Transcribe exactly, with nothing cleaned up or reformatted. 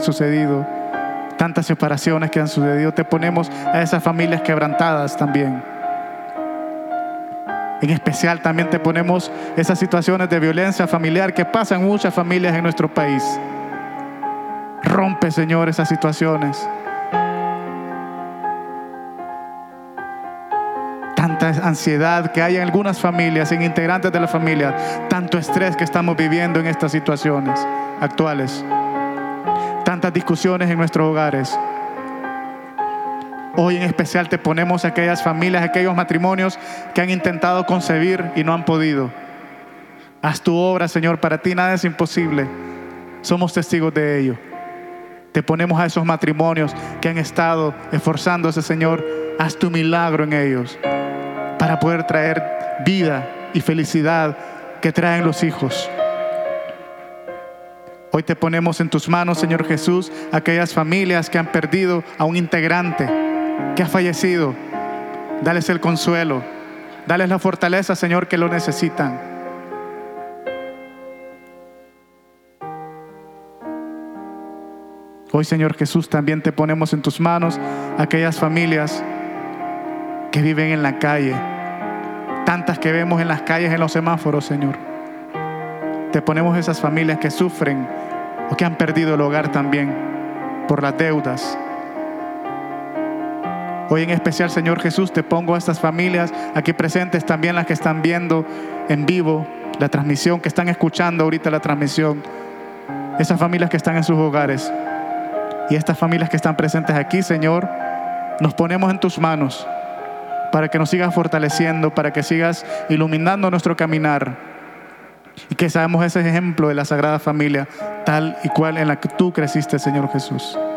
sucedido, tantas separaciones que han sucedido. Te ponemos a esas familias quebrantadas también. En especial también te ponemos esas situaciones de violencia familiar que pasan en muchas familias en nuestro país. Rompe, Señor, esas situaciones. Tanta ansiedad que hay en algunas familias, en integrantes de la familia, tanto estrés que estamos viviendo en estas situaciones actuales, tantas discusiones en nuestros hogares. Hoy en especial te ponemos a aquellas familias, a aquellos matrimonios que han intentado concebir y no han podido. Haz tu obra, Señor, para ti nada es imposible. Somos testigos de ello. Te ponemos a esos matrimonios que han estado esforzándose, Señor. Haz tu milagro en ellos para poder traer vida y felicidad que traen los hijos. Hoy te ponemos en tus manos, Señor Jesús, aquellas familias que han perdido a un integrante que ha fallecido. Dales el consuelo, dales la fortaleza, Señor, que lo necesitan. Hoy, Señor Jesús, también te ponemos en tus manos aquellas familias que viven en la calle, tantas que vemos en las calles, en los semáforos, Señor. Te ponemos esas familias que sufren o que han perdido el hogar también por las deudas. Hoy en especial, Señor Jesús, te pongo a estas familias aquí presentes, también las que están viendo en vivo la transmisión, que están escuchando ahorita la transmisión. Esas familias que están en sus hogares y estas familias que están presentes aquí, Señor, nos ponemos en tus manos para que nos sigas fortaleciendo, para que sigas iluminando nuestro caminar y que seamos ese ejemplo de la Sagrada Familia tal y cual en la que tú creciste, Señor Jesús.